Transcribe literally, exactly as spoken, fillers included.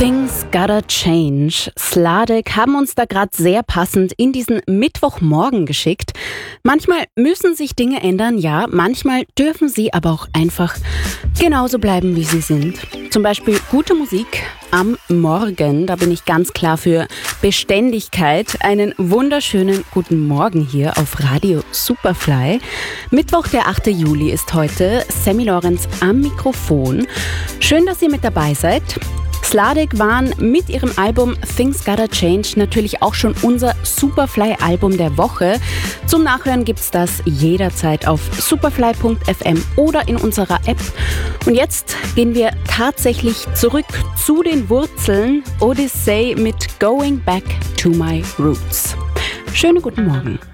Things Gotta Change. Sladek haben uns da gerade sehr passend in diesen Mittwochmorgen geschickt. Manchmal müssen sich Dinge ändern, ja, manchmal dürfen sie aber auch einfach genauso bleiben, wie sie sind. Zum Beispiel gute Musik am Morgen, da bin ich ganz klar für Beständigkeit. Einen wunderschönen guten Morgen hier auf Radio Superfly. Mittwoch, der achte Juli ist heute. Sammy Lorenz am Mikrofon. Schön, dass ihr mit dabei seid. Sladek waren mit ihrem Album Things Gotta Change natürlich auch schon unser Superfly-Album der Woche. Zum Nachhören gibt's das jederzeit auf superfly punkt f m oder in unserer App. Und jetzt gehen wir tatsächlich zurück zu den Wurzeln. Odyssey mit Going Back to My Roots. Schönen guten Morgen.